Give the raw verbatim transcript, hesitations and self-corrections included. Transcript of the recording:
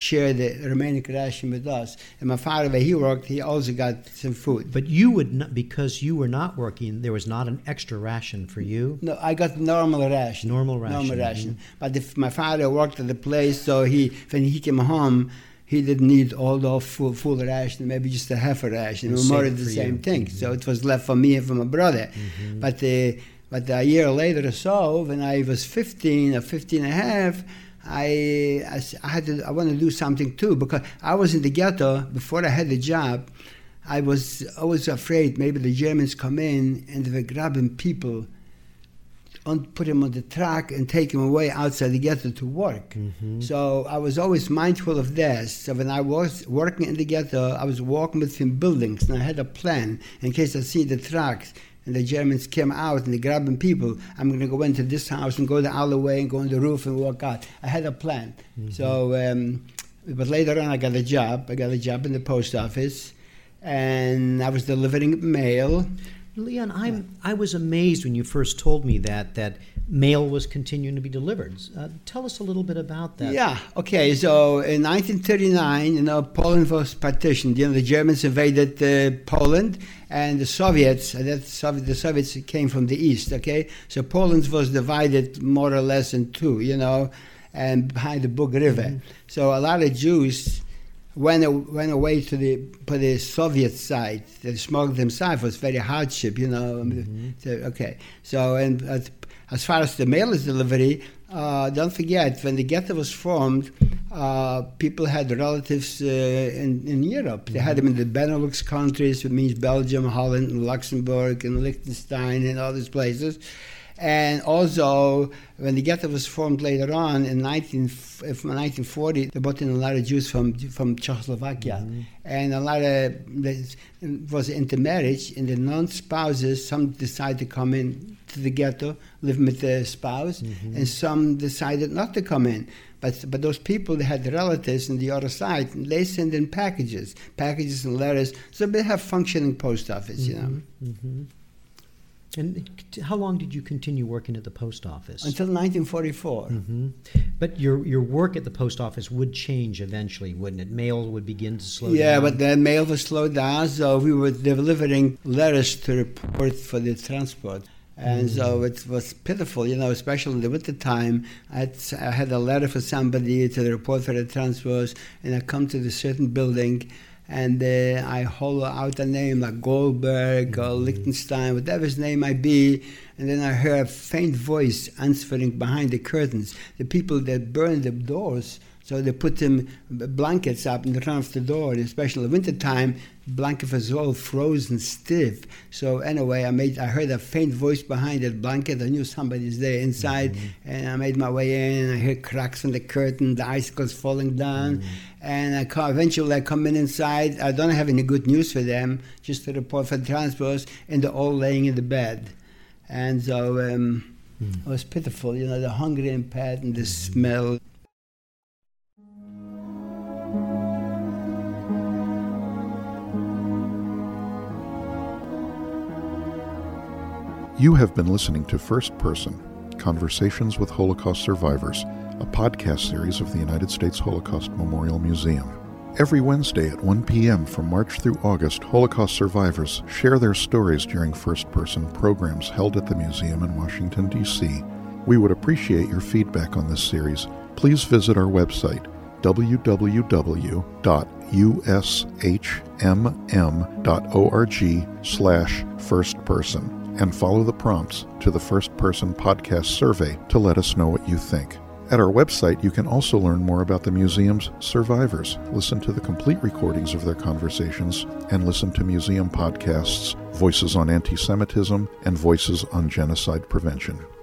share the remaining ration with us. And my father, where he worked, he also got some food. But you would not, because you were not working, there was not an extra ration for you? No, I got normal ration. Normal ration. Normal ration. Mm-hmm. But if my father worked at the place, so he when he came home, he didn't need all the full, full ration, maybe just a half a ration. It was more of the same you. thing. Mm-hmm. So it was left for me and for my brother. Mm-hmm. But uh, but a year later or so, when I was fifteen or fifteen and a half, I, I, I had to, I wanted to do something too, because I was in the ghetto before I had the job. I was always afraid maybe the Germans come in and they were grabbing people, on, put them on the truck and take them away outside the ghetto to work. Mm-hmm. So I was always mindful of this. So when I was working in the ghetto, I was walking between buildings, and I had a plan in case I see the trucks and the Germans came out and they're grabbing people, I'm going to go into this house and go the alleyway and go on the roof and walk out. I had a plan. Mm-hmm. So, um, but later on I got a job. I got a job in the post office, and I was delivering mail. Leon, I'm, I was amazed when you first told me that, that mail was continuing to be delivered. Uh, tell us a little bit about that. Yeah, okay. So in nineteen thirty-nine, you know, Poland was partitioned. You know, the Germans invaded uh, Poland, and the Soviets, uh, that Soviet, the Soviets came from the east, okay? So Poland was divided more or less in two, you know, and behind the Bug River. Mm-hmm. So a lot of Jews went went away to the to the Soviet side. They smuggled themselves. It was very hardship, you know. Mm-hmm. So, okay, so and uh, as far as the mail is delivery, uh, don't forget when the ghetto was formed, uh, people had relatives uh, in in Europe. Mm-hmm. They had them in the Benelux countries, which means Belgium, Holland, and Luxembourg, and Liechtenstein, and all these places. And also, when the ghetto was formed later on in nineteen forty, they brought in a lot of Jews from from Czechoslovakia. Mm-hmm. And a lot of, it was intermarriage, and the non-spouses, some decided to come in to the ghetto, live with their spouse, mm-hmm. and some decided not to come in. But but those people, they had relatives on the other side, and they send in packages, packages and letters, so they have functioning post office, mm-hmm. you know. Mm-hmm. And how long did you continue working at the post office? Until nineteen forty-four. Mm-hmm. But your your work at the post office would change eventually, wouldn't it? Mail would begin to slow yeah, down. Yeah, but the mail was slowed down, so we were delivering letters to report for the transport. And mm-hmm. so it was pitiful, you know, especially in the winter time. I had, I had a letter for somebody to report for the transport, and I come to the certain building, and uh, I holler out a name like Goldberg or Liechtenstein, whatever his name might be, and then I hear a faint voice answering behind the curtains. The people that burn the doors, so they put them blankets up in front of the door, especially in the wintertime, blanket was all frozen stiff. So anyway, I made I heard a faint voice behind that blanket. I knew somebody's there inside, mm-hmm. and I made my way in, and I heard cracks in the curtain, the icicles falling down. Mm-hmm. And I come, eventually I come in inside. I don't have any good news for them, just to report for the transports, and they're all laying in the bed. And so um, mm. it was pitiful, you know, the hungry and bad and the mm-hmm. smell. You have been listening to First Person, Conversations with Holocaust Survivors, a podcast series of the United States Holocaust Memorial Museum. Every Wednesday at one p.m. from March through August, Holocaust survivors share their stories during first-person programs held at the museum in Washington, D C We would appreciate your feedback on this series. Please visit our website, w w w dot u s h m m dot org slash firstperson. and follow the prompts to the First Person Podcast survey to let us know what you think. At our website, you can also learn more about the museum's survivors, listen to the complete recordings of their conversations, and listen to museum podcasts, Voices on Anti-Semitism and Voices on Genocide Prevention.